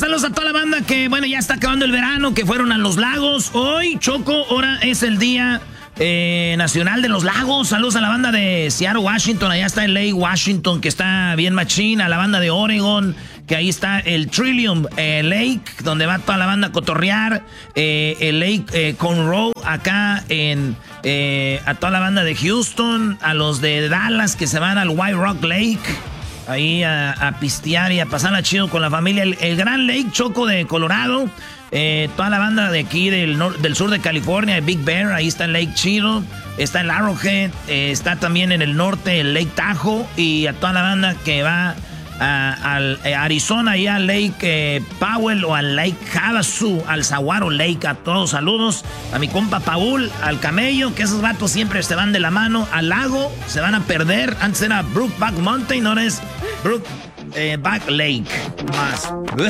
saludos a toda la banda que, bueno, ya está acabando el verano, que fueron a los lagos. Hoy, Choco, ahora es el día nacional de los lagos. Saludos a la banda de Seattle, Washington. Allá está el Lake Washington, que está bien machín. A la banda de Oregon, que ahí está el Trillium Lake, donde va toda la banda a cotorrear. El Lake Conroe, acá a toda la banda de Houston. A los de Dallas, que se van al White Rock Lake. Ahí a pistear y a pasarla chido con la familia. El Gran Lake, Choco, de Colorado. Toda la banda de aquí del sur de California, Big Bear, ahí está el Lake Chido. Está el Arrowhead. Está también en el norte el Lake Tahoe. Y a toda la banda que va a Arizona, ahí al Lake Powell o al Lake Havasu, al Saguaro Lake. A todos saludos. A mi compa Paul, al Camello, que esos vatos siempre se van de la mano. Al lago, se van a perder. Antes era Brookback Mountain, ahora es Brookback Lake. Más.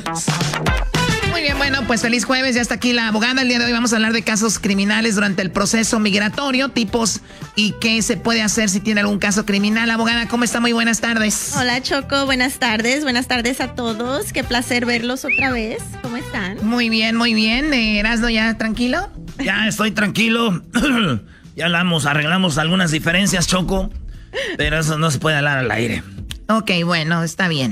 Muy bien, bueno, pues feliz jueves, ya está aquí la abogada. El día de hoy vamos a hablar de casos criminales durante el proceso migratorio, tipos y qué se puede hacer si tiene algún caso criminal. Abogada, ¿cómo está? Muy buenas tardes. Hola, Choco, buenas tardes a todos. Qué placer verlos otra vez. ¿Cómo están? Muy bien. ¿Erasno ya tranquilo? Ya estoy tranquilo. Ya arreglamos algunas diferencias, Choco, pero eso no se puede hablar al aire. Ok, bueno, está bien.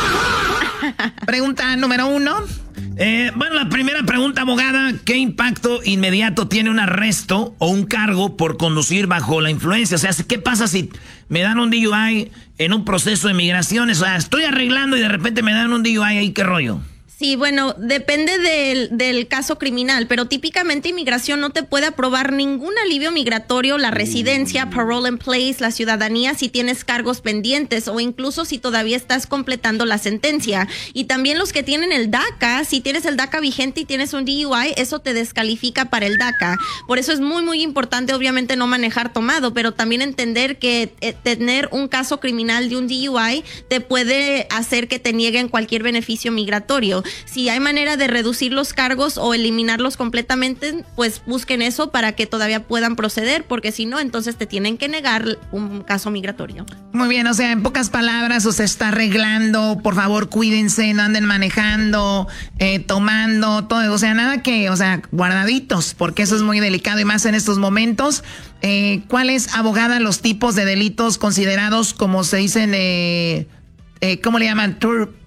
Pregunta número 1. Bueno, la primera pregunta, abogada, ¿qué impacto inmediato tiene un arresto o un cargo por conducir bajo la influencia? O sea, ¿qué pasa si me dan un DUI en un proceso de migración? O sea, estoy arreglando y de repente me dan un DUI ahí, ¿qué rollo? Sí, bueno, depende del caso criminal, pero típicamente inmigración no te puede aprobar ningún alivio migratorio, la residencia, parole in place, la ciudadanía si tienes cargos pendientes o incluso si todavía estás completando la sentencia. Y también los que tienen el DACA, si tienes el DACA vigente y tienes un DUI, eso te descalifica para el DACA. Por eso es muy importante, obviamente, no manejar tomado, pero también entender que tener un caso criminal de un DUI te puede hacer que te nieguen cualquier beneficio migratorio. Si hay manera de reducir los cargos o eliminarlos completamente, pues busquen eso para que todavía puedan proceder, porque si no, entonces te tienen que negar un caso migratorio. Muy bien, o sea, en pocas palabras, o se está arreglando, por favor, cuídense, no anden manejando, tomando, todo, o sea, nada que, o sea, guardaditos, porque eso es muy delicado y más en estos momentos. ¿Cuáles, abogada, los tipos de delitos considerados, como se dicen, ¿cómo le llaman?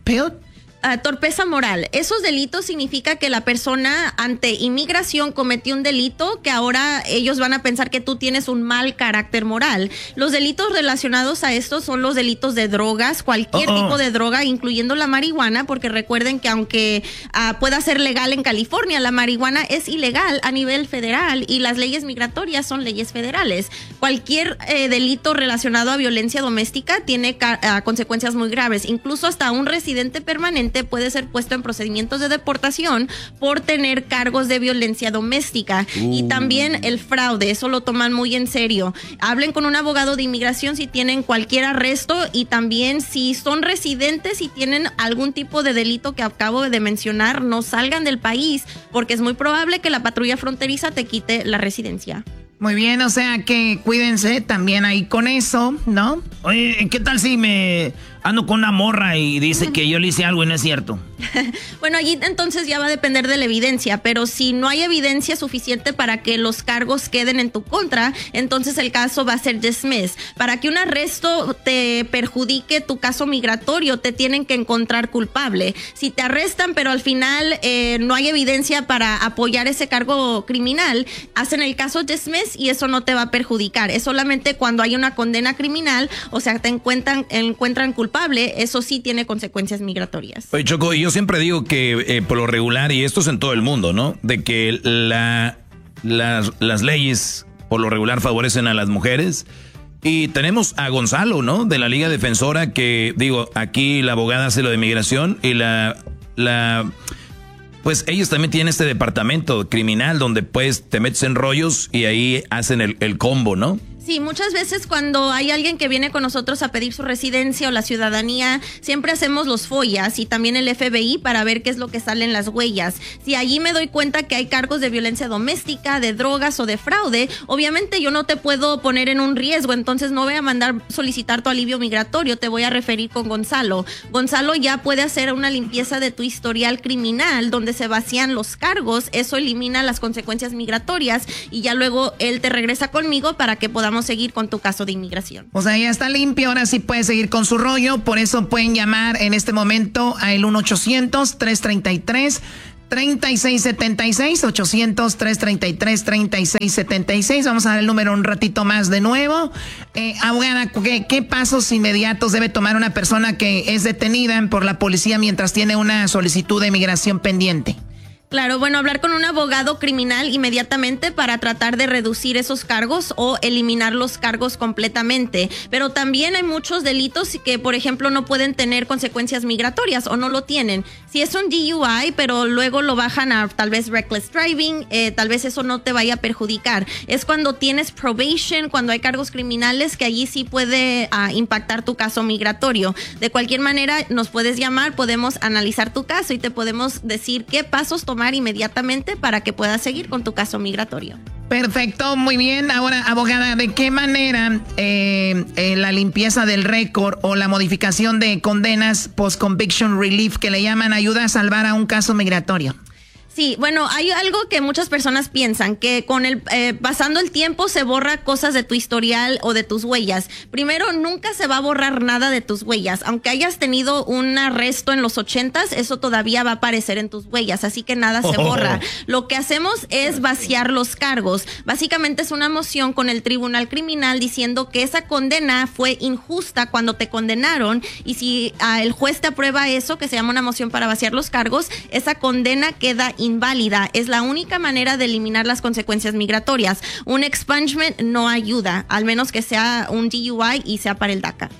Torpeza moral. Esos delitos significa que la persona ante inmigración cometió un delito que ahora ellos van a pensar que tú tienes un mal carácter moral. Los delitos relacionados a estos son los delitos de drogas, cualquier tipo de droga, incluyendo la marihuana, porque recuerden que aunque pueda ser legal en California, la marihuana es ilegal a nivel federal y las leyes migratorias son leyes federales. Cualquier delito relacionado a violencia doméstica tiene consecuencias muy graves. Incluso hasta un residente permanente puede ser puesto en procedimientos de deportación por tener cargos de violencia doméstica. Y también el fraude, eso lo toman muy en serio. Hablen con un abogado de inmigración si tienen cualquier arresto y también si son residentes y tienen algún tipo de delito que acabo de mencionar, no salgan del país porque es muy probable que la patrulla fronteriza te quite la residencia. Muy bien, o sea que cuídense también ahí con eso, ¿no? Oye, ¿qué tal si me ando con una morra y dice que yo le hice algo y no es cierto? Bueno, allí entonces ya va a depender de la evidencia, pero si no hay evidencia suficiente para que los cargos queden en tu contra, entonces el caso va a ser dismissed. Para que un arresto te perjudique tu caso migratorio, te tienen que encontrar culpable. Si te arrestan, pero al final no hay evidencia para apoyar ese cargo criminal, hacen el caso dismissed y eso no te va a perjudicar. Es solamente cuando hay una condena criminal, o sea, te encuentran culpable, eso sí tiene consecuencias migratorias. Oye, Choco, yo siempre digo que por lo regular, y esto es en todo el mundo, ¿no? De que las leyes por lo regular favorecen a las mujeres. Y tenemos a Gonzalo, ¿no? De la Liga Defensora, que digo, aquí la abogada hace lo de migración y pues ellos también tienen este departamento criminal donde pues te metes en rollos y ahí hacen el combo, ¿no? Sí, muchas veces cuando hay alguien que viene con nosotros a pedir su residencia o la ciudadanía, siempre hacemos los FOIAs y también el FBI para ver qué es lo que sale en las huellas. Si allí me doy cuenta que hay cargos de violencia doméstica, de drogas o de fraude, obviamente yo no te puedo poner en un riesgo, entonces no voy a mandar solicitar tu alivio migratorio, te voy a referir con Gonzalo. Gonzalo ya puede hacer una limpieza de tu historial criminal donde se vacían los cargos, eso elimina las consecuencias migratorias y ya luego él te regresa conmigo para que podamos seguir con tu caso de inmigración. O sea, ya está limpio, ahora sí puede seguir con su rollo, por eso pueden llamar en este momento al 1-800-333-3676, 800-333-3676. Vamos a dar el número un ratito más de nuevo. Abogada, ¿qué pasos inmediatos debe tomar una persona que es detenida por la policía mientras tiene una solicitud de migración pendiente? Claro, bueno, hablar con un abogado criminal inmediatamente para tratar de reducir esos cargos o eliminar los cargos completamente. Pero también hay muchos delitos que, por ejemplo, no pueden tener consecuencias migratorias o no lo tienen. Si es un DUI, pero luego lo bajan a tal vez reckless driving, tal vez eso no te vaya a perjudicar. Es cuando tienes probation, cuando hay cargos criminales, que allí sí puede impactar tu caso migratorio. De cualquier manera, nos puedes llamar, podemos analizar tu caso y te podemos decir qué pasos tomar inmediatamente para que puedas seguir con tu caso migratorio. Perfecto, muy bien. Ahora, abogada, ¿de qué manera la limpieza del récord o la modificación de condenas post-conviction relief que le llaman ayuda a salvar a un caso migratorio? Sí, bueno, hay algo que muchas personas piensan, que con pasando el tiempo se borra cosas de tu historial o de tus huellas. Primero, nunca se va a borrar nada de tus huellas. Aunque hayas tenido un arresto en los 80s, eso todavía va a aparecer en tus huellas, así que nada se borra. Lo que hacemos es vaciar los cargos. Básicamente es una moción con el tribunal criminal diciendo que esa condena fue injusta cuando te condenaron, y si el juez te aprueba eso, que se llama una moción para vaciar los cargos, esa condena queda inválida. Es la única manera de eliminar las consecuencias migratorias. Un expungement no ayuda, al menos que sea un DUI y sea para el DACA.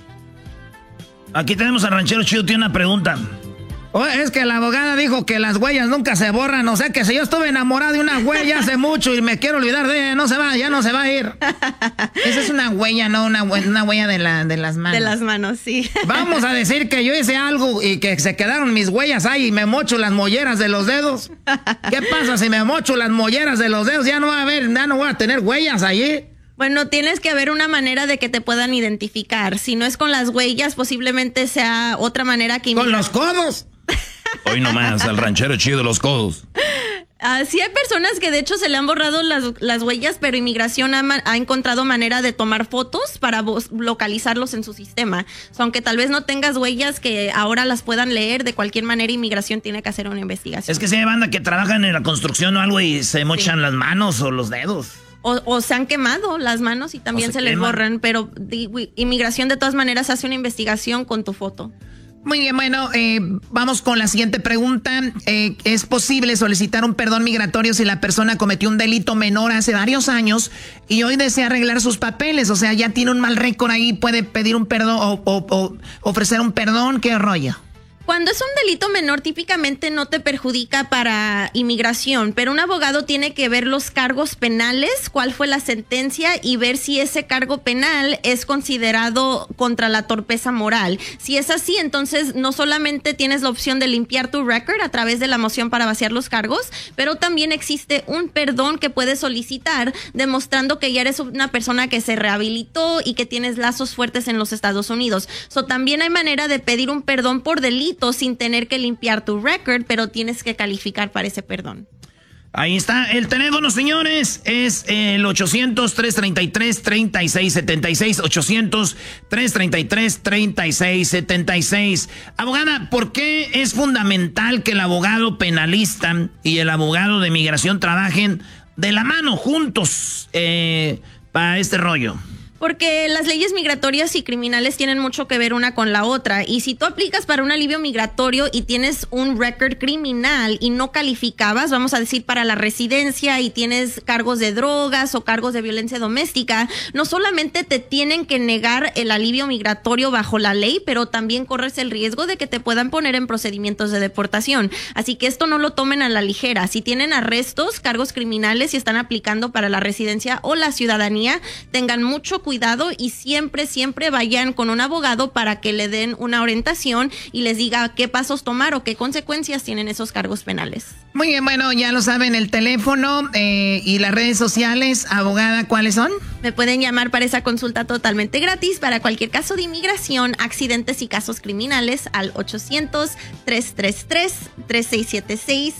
Aquí tenemos a Ranchero Chido, tiene una pregunta. Es que la abogada dijo que las huellas nunca se borran, o sea que si yo estuve enamorado de una huella hace mucho y me quiero olvidar de ella, ya no se va a ir. Esa es una huella, no una huella de las manos. De las manos, sí. Vamos a decir que yo hice algo y que se quedaron mis huellas ahí y me mocho las molleras de los dedos. ¿Qué pasa si me mocho las molleras de los dedos? Ya no voy a tener huellas allí. Bueno, tienes que haber una manera de que te puedan identificar. Si no es con las huellas, posiblemente sea otra manera que... ¡Con los codos! Hoy nomás, al Ranchero Chido, los codos. Sí hay personas que de hecho se le han borrado las huellas, pero Inmigración ha encontrado manera de tomar fotos para localizarlos en su sistema. Aunque tal vez no tengas huellas que ahora las puedan leer, de cualquier manera Inmigración tiene que hacer una investigación. Es que si hay banda que trabajan en la construcción o algo y se mochan las manos o los dedos. O se han quemado las manos y también se les borran, pero Inmigración de todas maneras hace una investigación con tu foto. Muy bien, bueno, vamos con la siguiente pregunta. ¿Es posible solicitar un perdón migratorio si la persona cometió un delito menor hace varios años y hoy desea arreglar sus papeles? O sea, ya tiene un mal récord ahí, puede pedir un perdón o ofrecer un perdón. ¿Qué rollo? Cuando es un delito menor, típicamente no te perjudica para inmigración, pero un abogado tiene que ver los cargos penales, cuál fue la sentencia y ver si ese cargo penal es considerado contra la torpeza moral. Si es así, entonces no solamente tienes la opción de limpiar tu record a través de la moción para vaciar los cargos, pero también existe un perdón que puedes solicitar demostrando que ya eres una persona que se rehabilitó y que tienes lazos fuertes en los Estados Unidos. También hay manera de pedir un perdón por delito sin tener que limpiar tu record, pero tienes que calificar para ese perdón. Ahí está el teléfono, señores, es el 800-333-3676, 800-333-3676. Abogada, ¿por qué es fundamental que el abogado penalista y el abogado de migración trabajen de la mano juntos para este rollo? Porque las leyes migratorias y criminales tienen mucho que ver una con la otra. Y si tú aplicas para un alivio migratorio y tienes un récord criminal y no calificabas, vamos a decir, para la residencia y tienes cargos de drogas o cargos de violencia doméstica, no solamente te tienen que negar el alivio migratorio bajo la ley, pero también corres el riesgo de que te puedan poner en procedimientos de deportación. Así que esto no lo tomen a la ligera. Si tienen arrestos, cargos criminales y están aplicando para la residencia o la ciudadanía, tengan mucho cuidado y siempre vayan con un abogado para que le den una orientación y les diga qué pasos tomar o qué consecuencias tienen esos cargos penales. Muy bien, bueno, ya lo saben, el teléfono y las redes sociales. Abogada, ¿cuáles son? Me pueden llamar para esa consulta totalmente gratis para cualquier caso de inmigración, accidentes y casos criminales al 800-333-3676,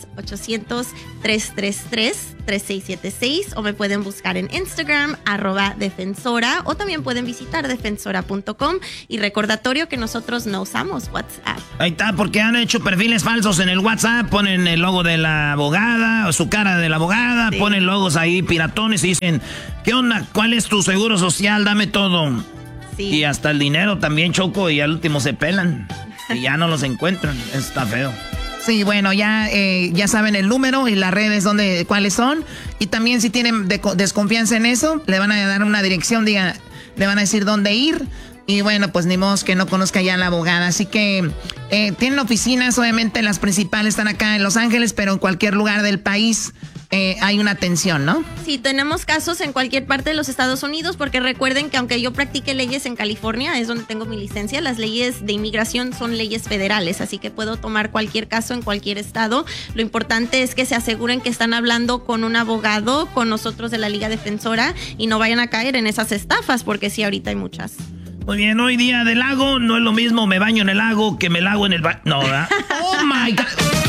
800-333-3676, o me pueden buscar en Instagram, @defensora, o también pueden visitar defensora.com. Y recordatorio que nosotros no usamos WhatsApp. Ahí está, porque han hecho perfiles falsos en el WhatsApp, ponen el logo de la abogada o su cara de la abogada, sí. Ponen logos ahí piratones y dicen, ¿qué onda? ¿Cuál es tu seguro social? Dame todo. Sí. Y hasta el dinero también, Choco, y al último se pelan y ya no los encuentran. Está feo. Sí, bueno, ya saben el número y las redes cuáles son. Y también si tienen desconfianza en eso, le van a dar una dirección, le van a decir dónde ir. Y bueno, pues ni modo que no conozca ya a la abogada. Así que tienen oficinas, obviamente las principales están acá en Los Ángeles, pero en cualquier lugar del país hay una atención, ¿no? Sí, tenemos casos en cualquier parte de los Estados Unidos, porque recuerden que aunque yo practique leyes en California, es donde tengo mi licencia, las leyes de inmigración son leyes federales, así que puedo tomar cualquier caso en cualquier estado. Lo importante es que se aseguren que están hablando con un abogado, con nosotros de la Liga Defensora, y no vayan a caer en esas estafas, porque sí, ahorita hay muchas. Muy bien, hoy día del lago, no es lo mismo me baño en el lago que me lago en el no, ¿verdad? Oh my God.